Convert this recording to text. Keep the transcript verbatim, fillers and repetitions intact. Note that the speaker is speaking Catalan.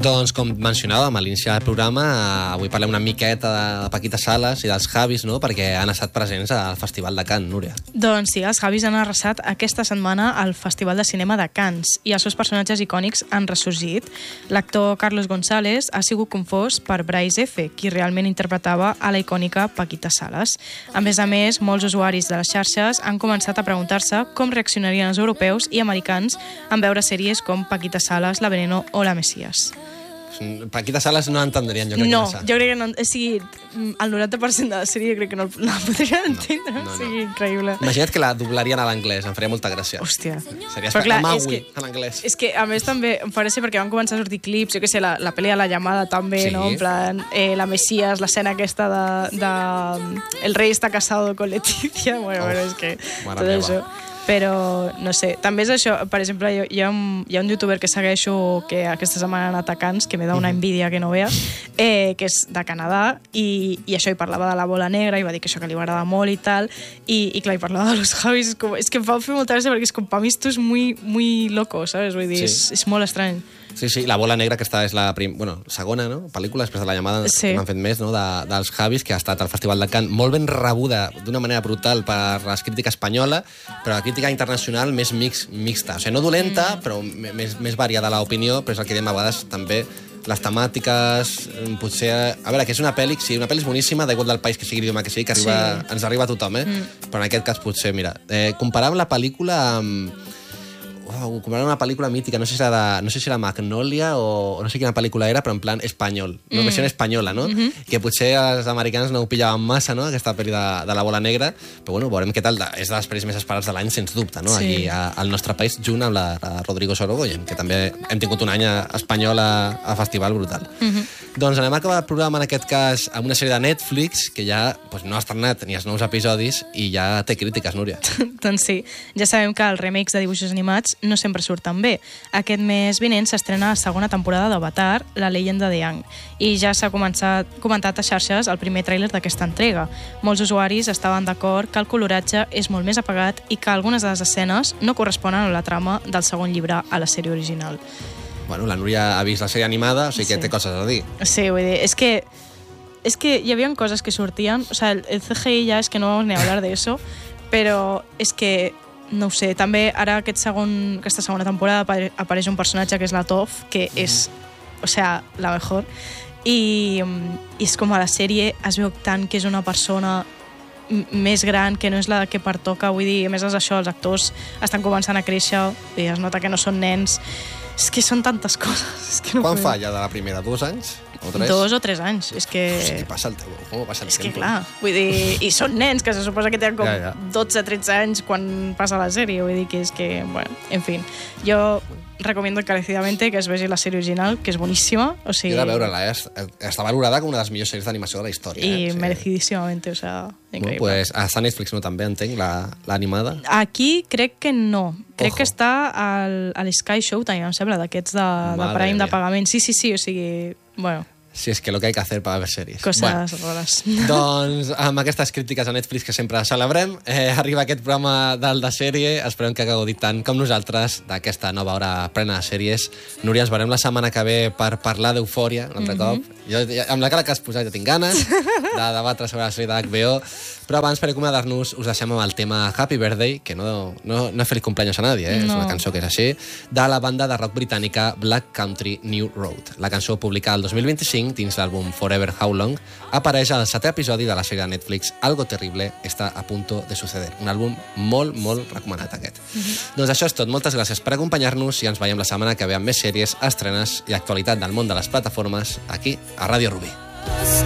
Doncs, com mencionàvem a l'inici del programa, avui parlem una miqueta de Paquita Salas i dels Javis, no?, perquè han estat presents al Festival de Cannes, Núria. Doncs sí, els Javis han arrasat aquesta setmana al Festival de Cinema de Cannes i els seus personatges icònics han ressorgit. L'actor Carlos González ha sigut confós per Bryce F., qui realment interpretava a la icònica Paquita Salas. A més a més, molts usuaris de les xarxes han començat a preguntar-se com reaccionarien els europeus i americans en veure sèries com Paquita Salas, La Veneno o La Mesías. Paquita Salas no entendrien, jo crec no, que massa. No, jo crec que no... O sigui, el noranta per cent de la sèrie crec que no la podrien entendre. No, no, no. O sigui, increïble. Imagina't que la doblarien a l'anglès, em faria molta gràcia. Hòstia. Seria estar Maui en anglès. És que, a més, també em fa gràcia perquè van començar a sortir clips, jo què sé, la, la pel·li de La Llamada també, sí. No? En plan, eh, La Mesías, l'escena aquesta de, de... El rei està casado con Leticia. Bueno, oh, bueno, és que... Tot meva. Això... Però, no sé, també és això, per exemple, hi ha, hi ha, un, hi ha un youtuber que segueixo que aquesta setmana ha anat a Cannes, que me da una envidia que no veas, eh, que és de Canadà, i, i això, hi parlava de La Bola Negra, i va dir que això que li agrada molt i tal, i, i clar, hi parlava de los Javis, és, com, és que em fa fer molta gràcia perquè és com, per mi esto és muy, muy loco, ¿sabes? Vull dir, sí. és, és molt estrany. Sí, sí, La Bola Negra, que esta és la prim... bueno, segona, no?, pel·lícula, després de La Llamada, sí. Que m'han fet més, no?, de, dels Javis, que ha estat al Festival de Cannes, molt ben rebuda d'una manera brutal per la crítica espanyola, però la crítica internacional més mix, mixta. O sigui, no dolenta, mm. però més, més variada l'opinió, però és el que diem a vegades també les temàtiques, potser... A veure, que és una pel·li, sí, una pel·li és boníssima, d'igual del país que sigui l'idioma que sigui, que arriba, sí. ens arriba a tothom, eh? Mm. Però en aquest cas potser, mira, eh, comparant la pel·lícula amb... Wow, com era una pel·lícula mítica, no sé si era, de, no sé si era Magnolia o, o no sé quina pel·lícula era, però en plan espanyol, no, mm. versió espanyola, no? Mm-hmm. Que potser els americans no ho pillaven massa, no?, aquesta pel·li de, de La Bola Negra, però bueno, veurem què tal, és de les pel·lis més esperats de l'any, sens dubte, no? Sí. Aquí a, al nostre país, junt amb la, la Rodrigo Sorogoyen, que també hem tingut un any espanyol a, a festival brutal. Mm-hmm. Doncs anem a acabar el programa, en aquest cas, amb una sèrie de Netflix, que ja pues, no ha estrenat ni els nous episodis i ja té crítiques, Núria. Doncs sí, ja sabem que els remakes de dibuixos animats no sempre surten bé. Aquest mes vinent s'estrena la segona temporada d'Avatar, La leyenda de Aang, i ja s'ha comentat a xarxes el primer tràiler d'aquesta entrega. Molts usuaris estaven d'acord que el coloratge és molt més apagat i que algunes de les escenes no corresponen a la trama del segon llibre a la sèrie original. Bueno, la Núria ha vist la sèrie animada, o sigui que sí. Té coses a dir. Sí, vull dir, és que, és que hi havia coses que sortien, o sea, el, el C G I ja és que no vamos ni a hablar de eso, però és que, no ho sé, també ara aquest segon, aquesta segona temporada apareix un personatge que és la Toph, que mm. és, o sea, la mejor, i, i és com a la sèrie es veu tant que és una persona més gran, que no és la que pertoca, vull dir, a més és això, els actors estan començant a créixer i es nota que no són nens. És que són tantes coses. És que no Quan fa ja de la primera? Dos anys? O tres? Dos o tres anys. És que... Hosti, passa el teu, com passa el és temps? És que clar, vull dir... I són nens, que se suposa que tenen com ja, ja. dotze o tretze anys quan passa la sèrie. Vull dir que és que... Bueno, en fin. Jo recomiendo encarecidamente que es vegi la sèrie original, que és boníssima. O sigui... Jo de veure-la, eh? Està valorada com una de les millors sèries d'animació de la història. I eh? sí. merecidíssimamente, o sea... Bueno, pues a Netflix no també entenc, l'animada. La, Aquí crec que no. Crec Ojo. que està al, al Sky Showtime, em sembla, d'aquests de, de Prime de pagament. Sí, sí, sí, o sigui... Bueno... Sí, és que lo que hay que hacer para ver sèries. Coses bueno, rares. Doncs amb aquestes crítiques a Netflix que sempre celebrem, eh, arriba aquest programa del de sèrie. Esperem que hagueu dit tant com nosaltres d'aquesta nova hora plena de sèries. Núria, ens veurem la setmana que ve per parlar d'Eufòria, un altre mm-hmm. cop. Jo, amb la cara que has posat ja tinc ganes de debatre sobre la sèrie d'H B O. Però abans, per acomiadar-nos, us deixem amb el tema Happy Birthday, que no, no, no és feliç cumpleaños a nadie, eh? No. És una cançó que és així, de la banda de rock britànica Black Country New Road. La cançó publicada el dos mil vint-i-cinc dins l'àlbum Forever How Long apareix al setè episodi de la sèrie de Netflix Algo Terrible está a punto de suceder. Un àlbum molt, molt recomanat aquest. Mm-hmm. Doncs això és tot. Moltes gràcies per acompanyar-nos i ens veiem la setmana que ve amb més sèries, estrenes i actualitat del món de les plataformes aquí a Ràdio Rubí.